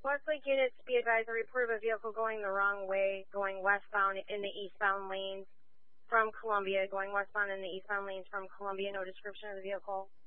Westlake units, be advised, a report of a vehicle going the wrong way, going westbound in the eastbound lanes from Columbia, going westbound in the eastbound lanes from Columbia. No description of the vehicle.